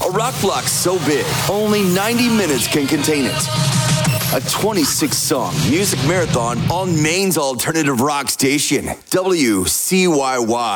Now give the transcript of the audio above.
A rock block so big, only 90 minutes can contain it. A 26-song music marathon on Maine's alternative rock station, WCYY.